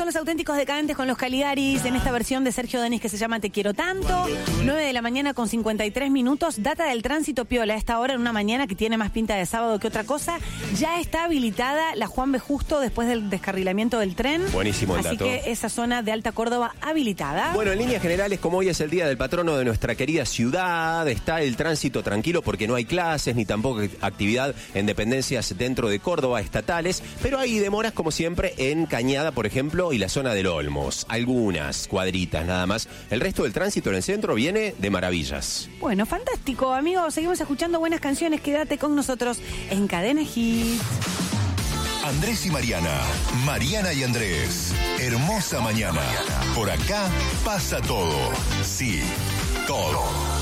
son los Auténticos Decadentes con los Caligaris en esta versión de Sergio Denis que se llama Te Quiero Tanto. 9 de la mañana con 53 minutos. Data del tránsito piola. A esta hora, en una mañana que tiene más pinta de sábado que otra cosa, ya está habilitada la Juan B. Justo después del descarrilamiento del tren. Buenísimo el Así dato. que esa zona de Alta Córdoba habilitada. Bueno, en líneas generales, como hoy es el día del patrono de nuestra querida ciudad, está el tránsito tranquilo porque no hay clases ni tampoco actividad en dependencias dentro de Córdoba estatales, pero hay demoras como siempre en Cañada, por ejemplo, y la zona del Olmos. Algunas cuadritas nada más. El resto del tránsito en el centro viene de maravillas. Bueno, fantástico, amigos. Seguimos escuchando buenas canciones. Quédate con nosotros en Cadena Hit. Andrés y Mariana. Mariana y Andrés. Hermosa mañana. Por acá pasa todo. Sí, todo.